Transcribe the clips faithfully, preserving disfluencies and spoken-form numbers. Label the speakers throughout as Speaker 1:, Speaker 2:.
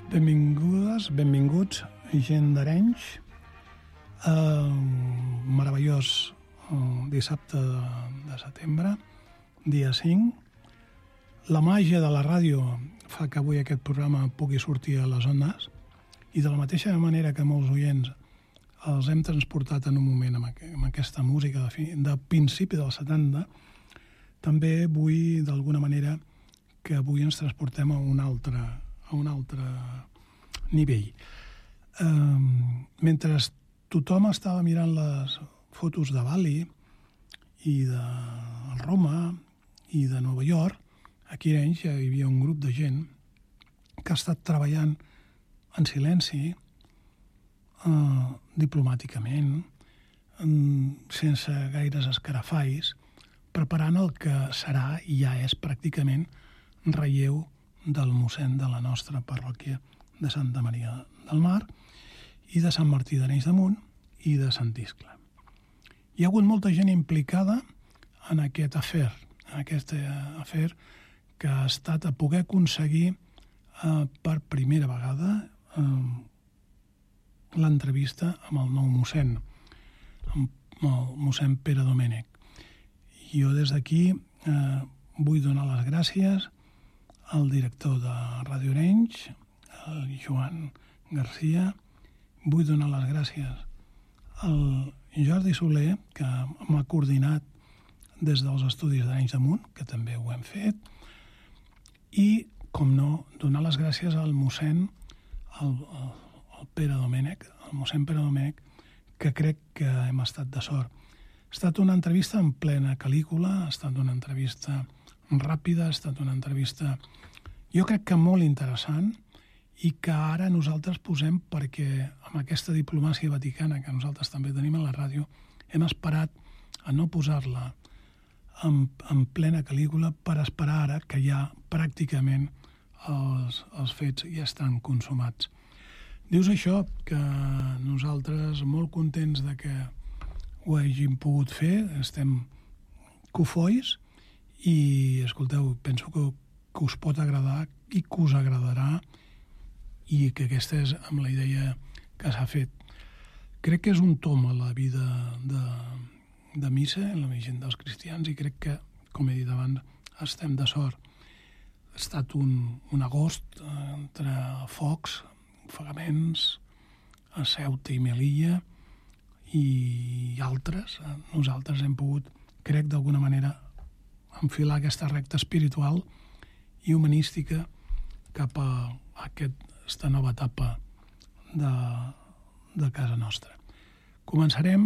Speaker 1: Benvingudes, benvinguts, gent d'Arenys. Uh, meravellós uh, dissabte de, de setembre, dia cinc. La màgia de la ràdio fa que avui aquest programa pugui sortir a les ondes i de la mateixa manera que molts oients els hem transportat en un moment amb, aqu amb aquesta música de, fi de principi dels setanta, també vull d'alguna manera que avui ens transportem a un altre, a un altre nivell. Um, mentre tothom estava mirant les fotos de Bali i de Roma i de Nova York, aquí a Arenys hi havia un grup de gent que ha estat treballant en silenci, uh, diplomàticament, um, sense gaires escarafalls, preparant el que serà i ja és pràcticament relleu del mossèn de la nostra parròquia de Santa Maria del Mar i de Sant Martí d'Arenys de Munt i de Sant Iscle. Hi ha hagut molta gent implicada en aquest afer, en aquest afer que ha estat a poder aconseguir eh, per primera vegada eh, l'entrevista amb el nou mossèn, amb el mossèn Pere Domènech. Jo des d'aquí eh, vull donar les gràcies al director de Ràdio Arenys, el Joan Garcia. Vull donar les gràcies al Jordi Soler, que m'ha coordinat des dels estudis d'Arenys de Munt, que també ho hem fet, i, com no, donar les gràcies al mossèn, al, al, al Pere Domènech, al mossèn Pere Domènech, que crec que hem estat de sort. Ha estat una entrevista en plena cal·lícula, ha estat una entrevista ràpida, ha estat una entrevista, jo crec que molt interessant, i que ara nosaltres posem perquè amb aquesta diplomàcia vaticana que nosaltres també tenim a la ràdio, hem esperat a no posar-la en, en plena cal·lícula per esperar ara que ja pràcticament els, els fets ja estan consumats. Dius això, que nosaltres molt contents de que ho hàgim pogut fer, estem cofois, i, escolteu, penso que, que us pot agradar i que us agradarà i que aquesta és amb la idea que s'ha fet. Crec que és un tom a la vida de, de missa, en la gent dels cristians, i crec que, com he dit abans, estem de sort. Ha estat un, un agost entre focs, ofegaments, a Ceuta i Melilla i altres. Nosaltres hem pogut, crec, d'alguna manera, enfilar aquesta recta espiritual i humanística cap a aquesta nova etapa de, de casa nostra. Començarem,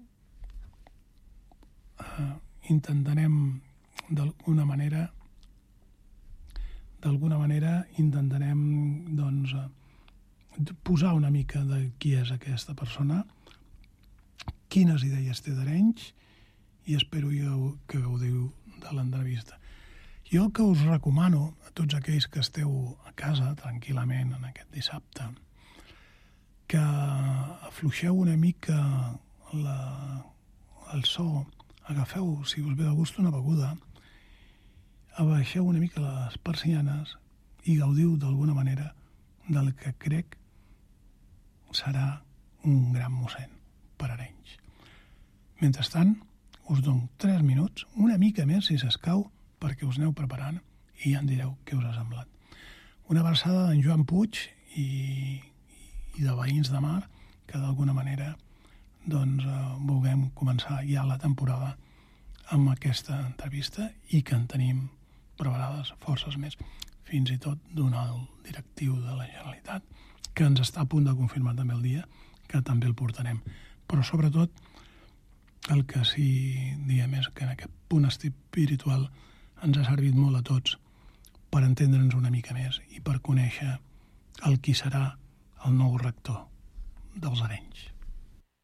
Speaker 1: eh, intentarem d'alguna manera d'alguna manera intentarem doncs, posar una mica de qui és aquesta persona, quines idees té d'Arenys, i espero jo que gaudiu de l'entrevista. Jo el que us recomano a tots aquells que esteu a casa tranquil·lament en aquest dissabte, que afluixeu una mica la, el so, agafeu, si us ve de gust, una beguda, abaixeu una mica les persianes i gaudiu d'alguna manera del que crec serà un gran mossèn per Arenys. Mentrestant, us dono tres minuts, una mica més si s'escau, perquè us aneu preparant i ja em direu què us ha semblat. Una versada d'en Joan Puig i, i de Veïns de Mar, que d'alguna manera doncs, eh, vulguem començar ja la temporada amb aquesta entrevista i que en tenim preparades forces més, fins i tot d'un alt directiu de la Generalitat, que ens està a punt de confirmar també el dia, que també el portarem. Però sobretot el que sí diem és que en aquest punt espiritual ens ha servit molt a tots per entendre'ns una mica més i per conèixer el qui serà el nou rector dels Arenys.